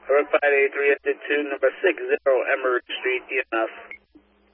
Route 583 to number 60 Emerald Street, EMS.